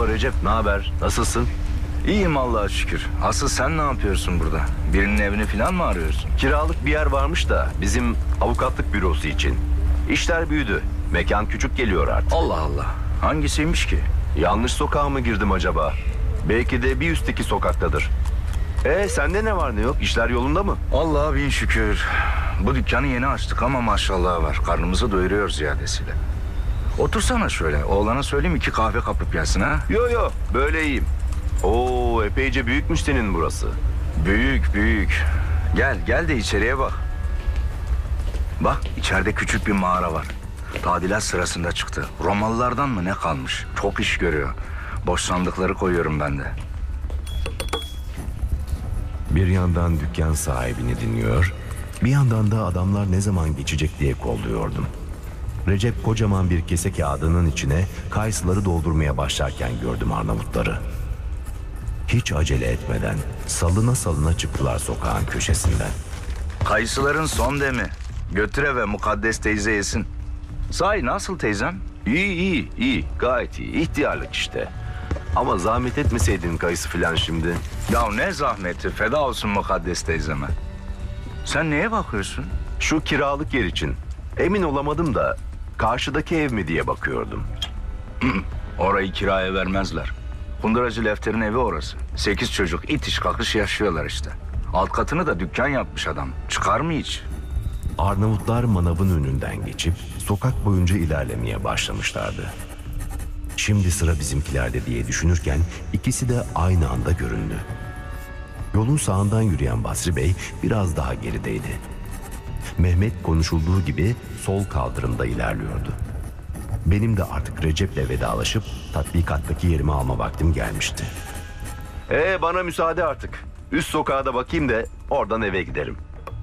Merhaba Recep, ne haber? Nasılsın? İyiyim Allah'a şükür. Asıl sen ne yapıyorsun burada? Birinin evini falan mı arıyorsun? Kiralık bir yer varmış da bizim avukatlık bürosu için. İşler büyüdü. Mekan küçük geliyor artık. Allah Allah. Hangisiymiş ki? Yanlış sokağa mı girdim acaba? Belki de bir üstteki sokaktadır. Sende ne var ne yok? İşler yolunda mı? Allah'a bin şükür. Bu dükkanı yeni açtık ama maşallah var. Karnımızı doyuruyor ziyadesiyle. Otursana şöyle. Oğlana söyleyeyim 2 kahve kapıp gelsin ha. Yo, böyle iyiyim. Oo, epeyce büyükmüş senin burası. Büyük büyük. Gel de içeriye bak. Bak içeride küçük bir mağara var. Tadilat sırasında çıktı. Romalılardan mı ne kalmış? Çok iş görüyor. Boş sandıkları koyuyorum ben de. Bir yandan dükkan sahibini dinliyor, bir yandan da adamlar ne zaman geçecek diye kolluyordum. Recep kocaman bir kese kağıdının içine kayısıları doldurmaya başlarken gördüm Arnavutları. Hiç acele etmeden salına salına çıktılar sokağın köşesinden. Kayısıların son demi. Götür eve mukaddes teyze yesin. Sahi nasıl teyzem? İyi. Gayet iyi. İhtiyarlık işte. Ama zahmet etmeseydin kayısı falan şimdi. Ya ne zahmeti, feda olsun mukaddes teyzeme. Sen neye bakıyorsun? Şu kiralık yer için. Emin olamadım da karşıdaki ev mi diye bakıyordum. Orayı kiraya vermezler. Kunduracı Lefter'in evi orası. 8 çocuk itiş kakış yaşıyorlar işte. Alt katını da dükkan yapmış adam. Çıkar mı hiç? Arnavutlar manavın önünden geçip sokak boyunca ilerlemeye başlamışlardı. Şimdi sıra bizimkilerde diye düşünürken ikisi de aynı anda göründü. Yolun sağından yürüyen Basri Bey biraz daha gerideydi. Mehmet konuşulduğu gibi sol kaldırımda ilerliyordu. Benim de artık Recep'le vedalaşıp tatbikattaki yerimi alma vaktim gelmişti. Bana müsaade artık. Üst sokağa da bakayım da oradan eve giderim.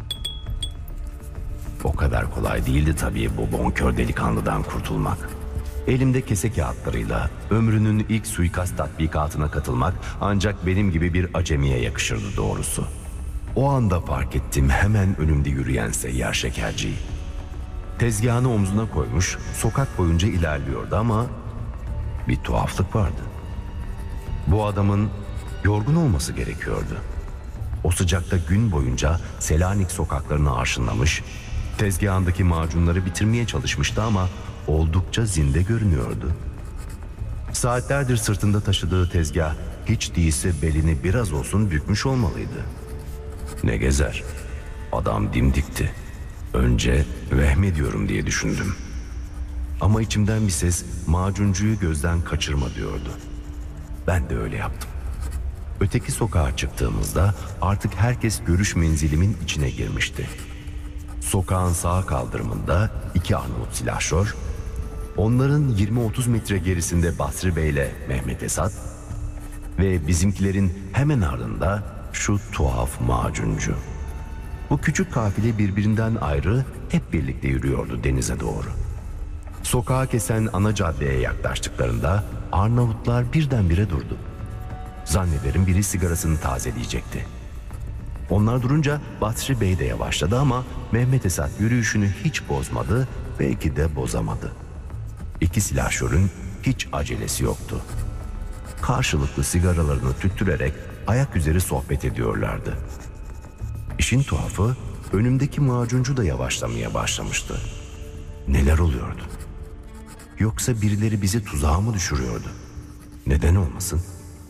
O kadar kolay değildi tabii bu bonkör delikanlıdan kurtulmak. Elimde kese kağıtlarıyla ömrünün ilk suikast tatbikatına katılmak ancak benim gibi bir acemiye yakışırdı doğrusu. O anda fark ettim hemen önümde yürüyen seyyar şekerciyi. Tezgahını omzuna koymuş sokak boyunca ilerliyordu ama bir tuhaflık vardı. Bu adamın yorgun olması gerekiyordu. O sıcakta gün boyunca Selanik sokaklarını arşınlamış, tezgahındaki macunları bitirmeye çalışmıştı ama oldukça zinde görünüyordu. Saatlerdir sırtında taşıdığı tezgah hiç değilse belini biraz olsun bükmüş olmalıydı. Ne gezer? Adam dimdikti. Önce vehmediyorum diye düşündüm. Ama içimden bir ses macuncuyu gözden kaçırma diyordu. Ben de öyle yaptım. Öteki sokağa çıktığımızda artık herkes görüş menzilimin içine girmişti. Sokağın sağ kaldırımında 2 Arnavut silahşor, onların 20-30 metre gerisinde Basri Bey ile Mehmet Esat ve bizimkilerin hemen ardında şu tuhaf macuncu. Bu küçük kafile birbirinden ayrı hep birlikte yürüyordu denize doğru. Sokağı kesen ana caddeye yaklaştıklarında Arnavutlar birdenbire durdu. Zannederim biri sigarasını tazeleyecekti. Onlar durunca Basri Bey de yavaşladı ama Mehmet Esat yürüyüşünü hiç bozmadı, belki de bozamadı. 2 silahşörün hiç acelesi yoktu. Karşılıklı sigaralarını tüttürerek ayak üzeri sohbet ediyorlardı. İşin tuhafı önümdeki macuncu da yavaşlamaya başlamıştı. Neler oluyordu? Yoksa birileri bizi tuzağa mı düşürüyordu? Neden olmasın?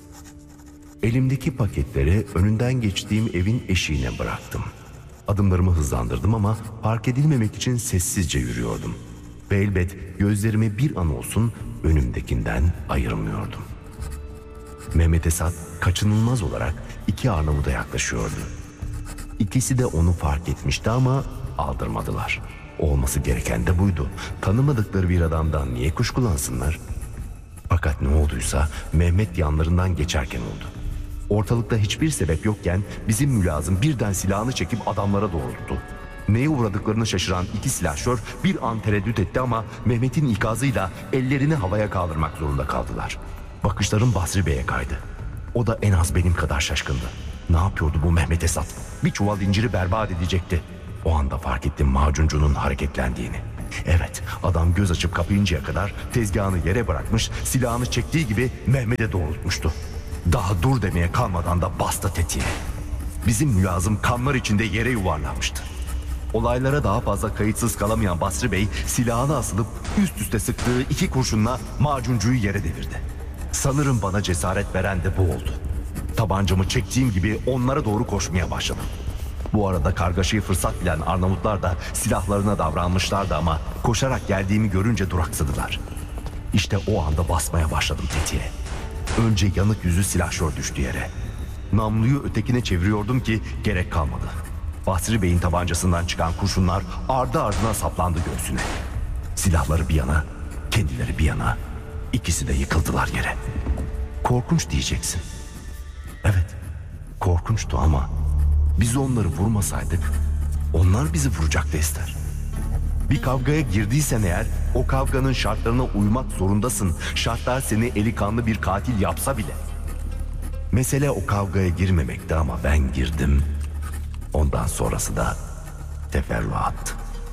Elimdeki paketleri önünden geçtiğim evin eşiğine bıraktım. Adımlarımı hızlandırdım ama fark edilmemek için sessizce yürüyordum. Ve elbet gözlerimi bir an olsun önümdekinden ayırmıyordum. Mehmet Esat kaçınılmaz olarak 2 Arnavut'a yaklaşıyordu. İkisi de onu fark etmişti ama aldırmadılar. Olması gereken de buydu. Tanımadıkları bir adamdan niye kuşkulansınlar? Fakat ne olduysa Mehmet yanlarından geçerken oldu. Ortalıkta hiçbir sebep yokken bizim mülazım birden silahını çekip adamlara doğrulttu. Neye uğradıklarını şaşıran 2 silahşör bir an tereddüt etti ama Mehmet'in ikazıyla ellerini havaya kaldırmak zorunda kaldılar. Bakışlarım Basri Bey'e kaydı. O da en az benim kadar şaşkındı. Ne yapıyordu bu Mehmet Esat? Bir çuval inciri berbat edecekti. O anda fark ettim macuncunun hareketlendiğini. Evet, adam göz açıp kapayıncaya kadar tezgahını yere bırakmış, silahını çektiği gibi Mehmet'e doğrultmuştu. Daha dur demeye kalmadan da bastı tetiğe. Bizim mülazım kanlar içinde yere yuvarlanmıştı. Olaylara daha fazla kayıtsız kalamayan Basri Bey silahını asılıp üst üste sıktığı 2 kurşunla macuncuyu yere devirdi. Sanırım bana cesaret veren de bu oldu. Tabancamı çektiğim gibi onlara doğru koşmaya başladım. Bu arada kargaşayı fırsat bilen Arnavutlar da silahlarına davranmışlardı ama koşarak geldiğimi görünce duraksadılar. İşte o anda basmaya başladım tetiğe. Önce yanık yüzü silahşor düştü yere. Namluyu ötekine çeviriyordum ki gerek kalmadı. Basri Bey'in tabancasından çıkan kurşunlar ardı ardına saplandı göğsüne. Silahları bir yana, kendileri bir yana, ikisi de yıkıldılar yere. Korkunç diyeceksin. Evet, korkunçtu ama biz onları vurmasaydık onlar bizi vuracaktı Ester. Bir kavgaya girdiysen eğer o kavganın şartlarına uymak zorundasın. Şartlar seni eli kanlı bir katil yapsa bile. Mesele o kavgaya girmemekti ama ben girdim. Ondan sonrası da teferruattı.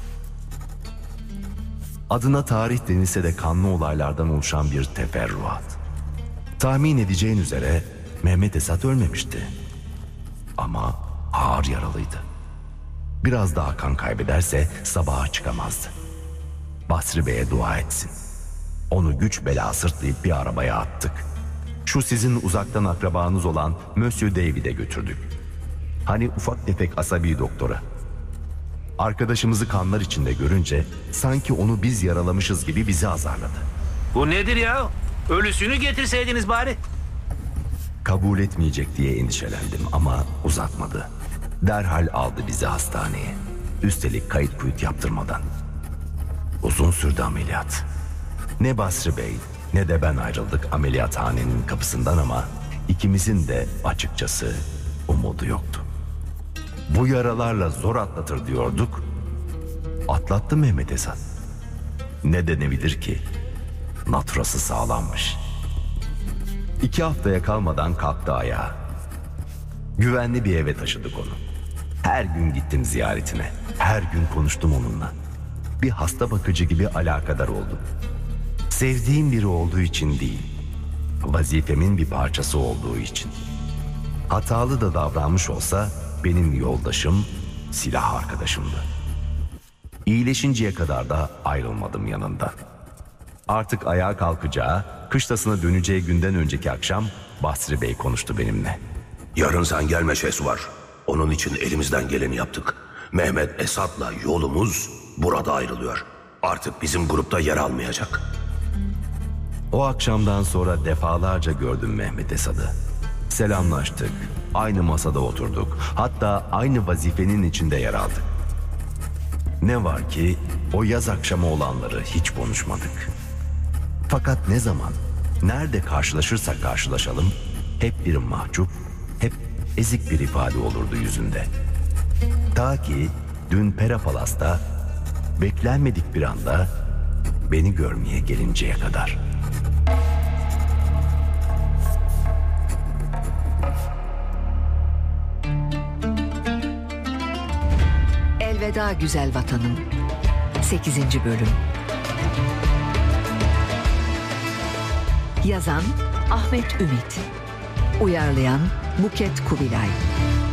Adına tarih denilse de kanlı olaylardan oluşan bir teferruat. Tahmin edeceğin üzere Mehmet Esat ölmemişti. Ama ağır yaralıydı. Biraz daha kan kaybederse sabaha çıkamazdı. Basri Bey'e dua etsin. Onu güç bela sırtlayıp bir arabaya attık. Şu sizin uzaktan akrabanız olan Monsieur David'e götürdük. Hani ufak tefek asabi doktora. Arkadaşımızı kanlar içinde görünce sanki onu biz yaralamışız gibi bizi azarladı. Bu nedir ya? Ölüsünü getirseydiniz bari. Kabul etmeyecek diye endişelendim ama uzatmadı. Derhal aldı bizi hastaneye. Üstelik kayıt kuyut yaptırmadan. Uzun sürdü ameliyat. Ne Basri Bey ne de ben ayrıldık ameliyathanenin kapısından ama ikimizin de açıkçası umudu yoktu. Bu yaralarla zor atlatır diyorduk. Atlattı Mehmet Esat. Ne denebilir ki? Naturası sağlammış. 2 haftaya kalmadan kalktı ayağa. Güvenli bir eve taşıdık onu. Her gün gittim ziyaretine. Her gün konuştum onunla. Bir hasta bakıcı gibi alakadar oldum. Sevdiğim biri olduğu için değil, vazifemin bir parçası olduğu için. Hatalı da davranmış olsa benim yoldaşım, silah arkadaşımdı. İyileşinceye kadar da ayrılmadım yanından. Artık ayağa kalkacağı, kışlasına döneceği günden önceki akşam Basri Bey konuştu benimle. Yarın sen gelme Şehsuvar. Onun için elimizden geleni yaptık. Mehmet Esat'la yolumuz burada ayrılıyor. Artık bizim grupta yer almayacak. O akşamdan sonra defalarca gördüm Mehmet Esat'ı. Selamlaştık, aynı masada oturduk, hatta aynı vazifenin içinde yer aldık. Ne var ki o yaz akşamı olanları hiç konuşmadık. Fakat ne zaman, nerede karşılaşırsak karşılaşalım, hep bir mahcup, hep ezik bir ifade olurdu yüzünde. Ta ki dün Pera Palas'ta beklenmedik bir anda beni görmeye gelinceye kadar. Elveda güzel vatanım. 8. bölüm. Yazan Ahmet Ümit. Uyarlayan Buket Kubilay.